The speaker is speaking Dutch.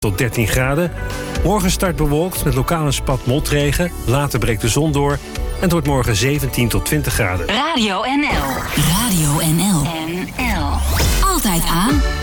tot 13 graden. Morgen start bewolkt met lokaal een spat motregen. Later breekt de zon door. En het wordt morgen 17 tot 20 graden. Radio NL. Radio NL. NL. Altijd aan.